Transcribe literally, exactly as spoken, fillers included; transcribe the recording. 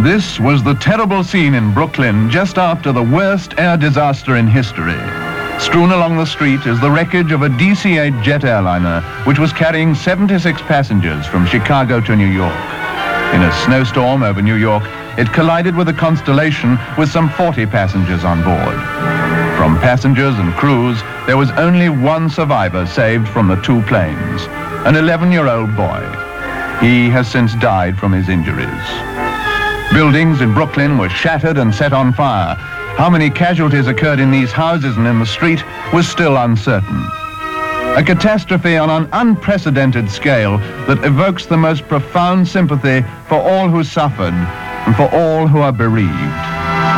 This was the terrible scene in Brooklyn just after the worst air disaster in history. Strewn along the street is the wreckage of a D C eight jet airliner which was carrying seventy-six passengers from Chicago to New York. In a snowstorm over New York, it collided with a Constellation with some forty passengers on board. From passengers and crews, there was only one survivor saved from the two planes, an eleven-year-old boy. He has since died from his injuries. Buildings in Brooklyn were shattered and set on fire. How many casualties occurred in these houses and in the street was still uncertain. A catastrophe on an unprecedented scale that evokes the most profound sympathy for all who suffered and for all who are bereaved.